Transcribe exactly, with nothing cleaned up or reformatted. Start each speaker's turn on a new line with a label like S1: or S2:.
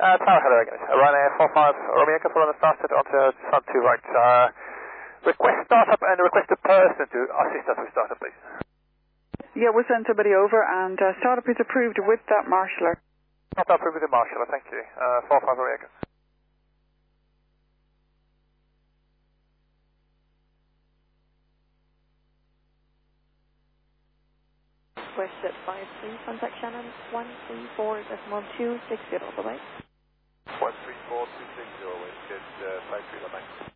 S1: Uh, Tower, hello again. Ryanair four five Romeo Echo on the started onto front two right. Uh, request startup and request a person to assist us with startup, please.
S2: Yeah, we'll send somebody over and uh, startup is approved with that marshaller.
S1: Startup approved with the marshaller, thank you. Uh, four five Romeo Echo.
S3: Request at five three, contact Shannon one three four decimal two six zero, bye-bye.
S1: one three four two six zero, wind get uh, five three, bye-bye.